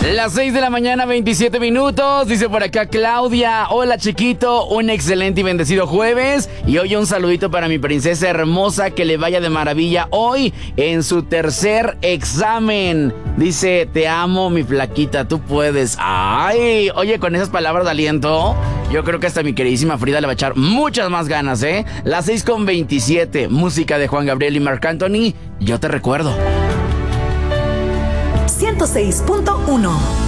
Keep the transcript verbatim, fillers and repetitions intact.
Las seis de la mañana, veintisiete minutos. Dice por acá Claudia: hola chiquito, un excelente y bendecido jueves. Y hoy un saludito para mi princesa hermosa, que le vaya de maravilla hoy en su tercer examen. Dice: te amo, mi flaquita, tú puedes. Ay, oye, con esas palabras de aliento, yo creo que hasta mi queridísima Frida le va a echar muchas más ganas, ¿eh? Las seis con veintisiete, música de Juan Gabriel y Marc Anthony, Yo te recuerdo. ciento seis punto uno